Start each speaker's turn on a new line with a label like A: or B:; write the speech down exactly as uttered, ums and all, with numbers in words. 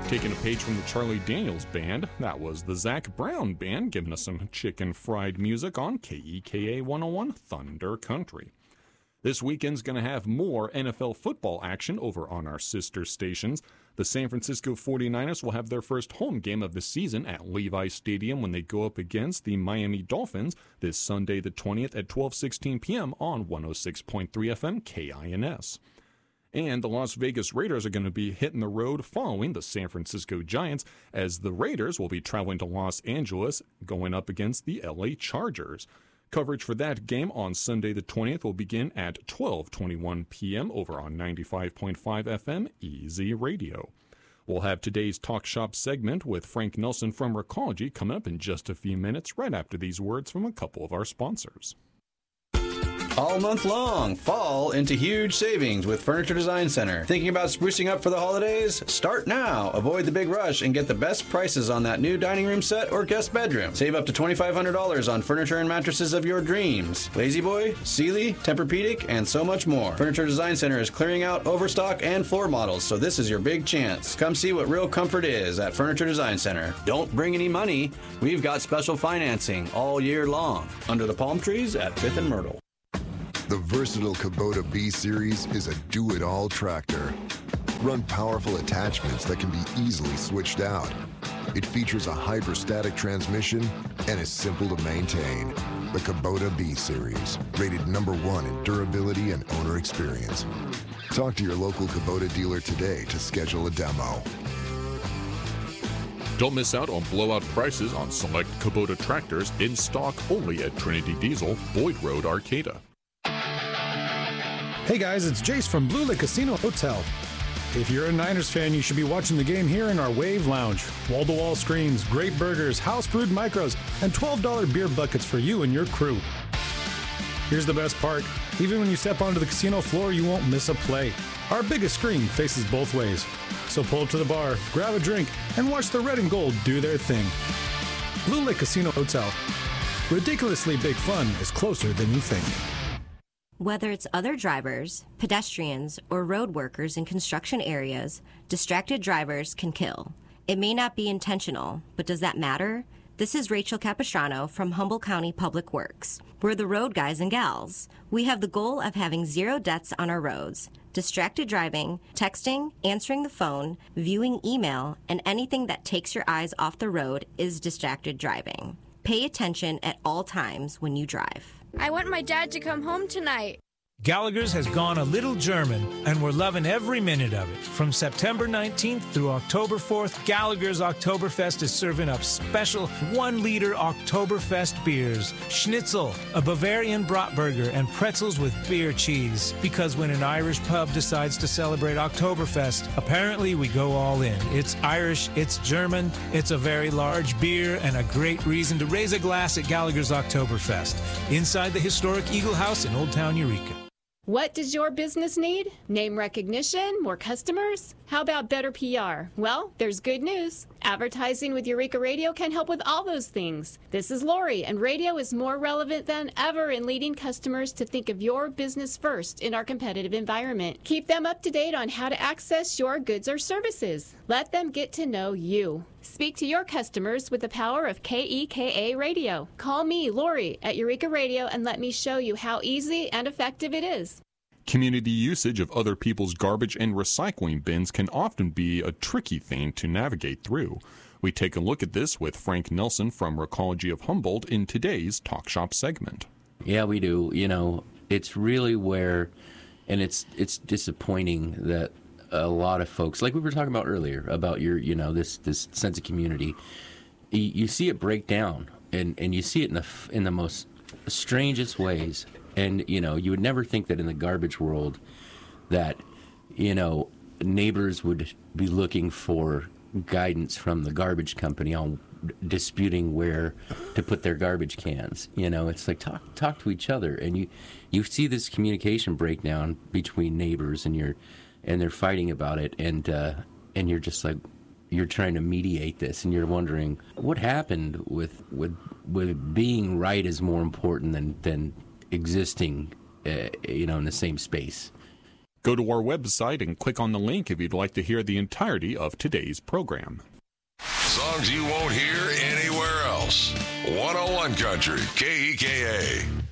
A: Taking a page from the Charlie Daniels Band, that was the Zach Brown Band giving us some chicken fried music on K E K A one oh one Thunder Country. This weekend's going to have more N F L football action over on our sister stations. The San Francisco forty-niners will have their first home game of the season at Levi Stadium when they go up against the Miami Dolphins this Sunday the twentieth at twelve sixteen p.m. on one oh six point three F M K I N S. And the Las Vegas Raiders are going to be hitting the road following the San Francisco Giants, as the Raiders will be traveling to Los Angeles going up against the L A Chargers. Coverage for that game on Sunday the twentieth will begin at twelve twenty-one p.m. over on ninety-five point five F M Easy Radio. We'll have today's Talk Shop segment with Frank Nelson from Recology coming up in just a few minutes, right after these words from a couple of our sponsors.
B: All month long, fall into huge savings with Furniture Design Center. Thinking about sprucing up for the holidays? Start now. Avoid the big rush and get the best prices on that new dining room set or guest bedroom. Save up to twenty-five hundred dollars on furniture and mattresses of your dreams. Lazy Boy, Sealy, Tempur-Pedic, and so much more. Furniture Design Center is clearing out overstock and floor models, so this is your big chance. Come see what real comfort is at Furniture Design Center. Don't bring any money. We've got special financing all year long under the palm trees at Fifth and Myrtle.
C: The versatile Kubota B-Series is a do-it-all tractor. Run powerful attachments that can be easily switched out. It features a hydrostatic transmission and is simple to maintain. The Kubota B-Series, rated number one in durability and owner experience. Talk to your local Kubota dealer today to schedule a demo.
A: Don't miss out on blowout prices on select Kubota tractors in stock only at Trinity Diesel, Boyd Road, Arcata.
D: Hey guys, it's Jace from Blue Lake Casino Hotel. If you're a Niners fan, you should be watching the game here in our Wave Lounge. Wall-to-wall screens, great burgers, house-brewed micros, and twelve dollar beer buckets for you and your crew. Here's the best part. Even when you step onto the casino floor, you won't miss a play. Our biggest screen faces both ways. So pull up to the bar, grab a drink, and watch the red and gold do their thing. Blue Lake Casino Hotel. Ridiculously big fun is closer than you think.
E: Whether it's other drivers, pedestrians, or road workers in construction areas, distracted drivers can kill. It may not be intentional, but does that matter? This is Rachel Capistrano from Humboldt County Public Works. We're the road guys and gals. We have the goal of having zero deaths on our roads. Distracted driving, texting, answering the phone, viewing email, and anything that takes your eyes off the road is distracted driving. Pay attention at all times when you drive.
F: I want my dad to come home tonight.
G: Gallagher's has gone a little German, and we're loving every minute of it. From September nineteenth through October fourth, Gallagher's Oktoberfest is serving up special one-liter Oktoberfest beers, schnitzel, a Bavarian Bratburger, and pretzels with beer cheese. Because when an Irish pub decides to celebrate Oktoberfest, apparently we go all in. It's Irish, it's German, it's a very large beer, and a great reason to raise a glass at Gallagher's Oktoberfest, inside the historic Eagle House in Old Town Eureka.
H: What does your business need? Name recognition? More customers? How about better P R? Well, there's good news. Advertising with Eureka Radio can help with all those things. This is Lori, and radio is more relevant than ever in leading customers to think of your business first in our competitive environment. Keep them up to date on how to access your goods or services. Let them get to know you. Speak to your customers with the power of K E K A Radio. Call me, Lori, at Eureka Radio and let me show you how easy and effective it is.
A: Community usage of other people's garbage and recycling bins can often be a tricky thing to navigate through. We take a look at this with Frank Nelson from Recology of Humboldt in today's Talk Shop segment.
I: Yeah, we do. You know, it's really where, and it's it's disappointing that a lot of folks, like we were talking about earlier, about your, you know, this this sense of community, you, you see it break down, and, and you see it in the in the most strangest ways. And, you know, you would never think that in the garbage world that, you know, neighbors would be looking for guidance from the garbage company on disputing where to put their garbage cans. You know, it's like talk talk to each other, and you you see this communication breakdown between neighbors, and you're and they're fighting about it, and uh, and you're just like, you're trying to mediate this, and you're wondering what happened with with with being right is more important than than existing, uh, you know, in the same space.
A: Go to our website and click on the link if you'd like to hear the entirety of today's program.
J: Songs you won't hear anywhere else. one oh one Country, K E K A.